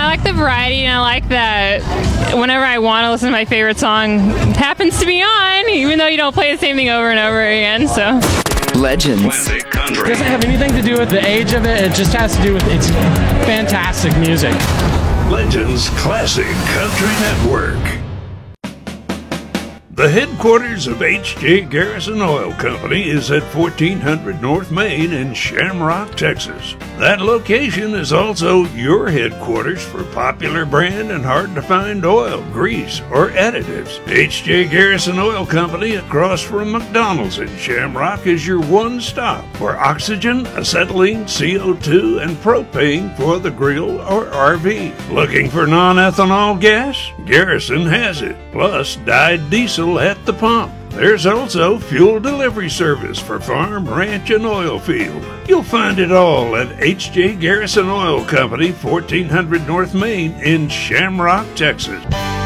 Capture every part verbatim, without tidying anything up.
like the variety, and I like that whenever I want to listen to my favorite song, it happens to be on, even though you don't play the same thing over and over again, so. Legends. Classic country. It doesn't have anything to do with the age of it. It just has to do with its fantastic music. Legends Classic Country Network. The headquarters of H J Garrison Oil Company is at fourteen hundred North Main in Shamrock, Texas. That location is also your headquarters for popular brand and hard-to-find oil, grease, or additives. H J Garrison Oil Company across from McDonald's in Shamrock is your one stop for oxygen, acetylene, C O two, and propane for the grill or R V. Looking for non-ethanol gas? Garrison has it, plus dyed diesel at the pump. There's also fuel delivery service for farm, ranch, and oil field. You'll find it all at H J Garrison Oil Company, fourteen hundred North Main in Shamrock, Texas.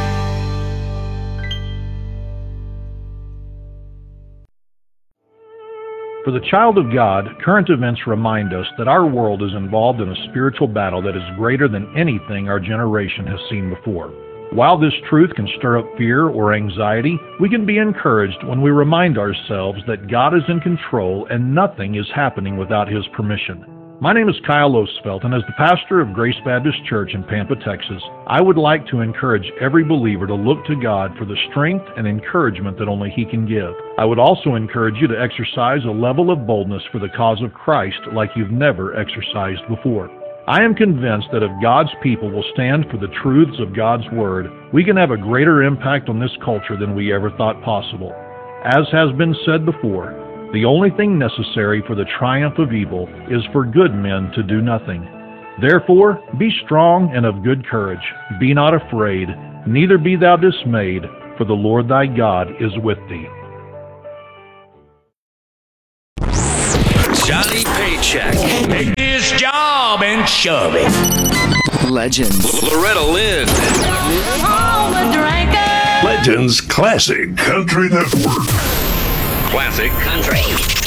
For the child of God, current events remind us that our world is involved in a spiritual battle that is greater than anything our generation has seen before. While this truth can stir up fear or anxiety, we can be encouraged when we remind ourselves that God is in control and nothing is happening without His permission. My name is Kyle Osfeld, and as the pastor of Grace Baptist Church in Pampa, Texas, I would like to encourage every believer to look to God for the strength and encouragement that only He can give. I would also encourage you to exercise a level of boldness for the cause of Christ like you've never exercised before. I am convinced that if God's people will stand for the truths of God's Word, we can have a greater impact on this culture than we ever thought possible. As has been said before, the only thing necessary for the triumph of evil is for good men to do nothing. Therefore, be strong and of good courage. Be not afraid, neither be thou dismayed, for the Lord thy God is with thee. Johnny Paycheck. Make this job and shove it. Legends. Loretta Lynn. Legends Classic Country Network. Classic Country.